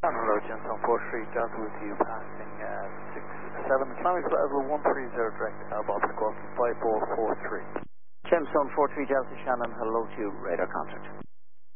Hello, Gemstone 43, Delta with you, passing 67, climbing to level 130, direct Bob Nicholson 5443. Gemstone 43, Delta Shannon, hello to you, radar contact.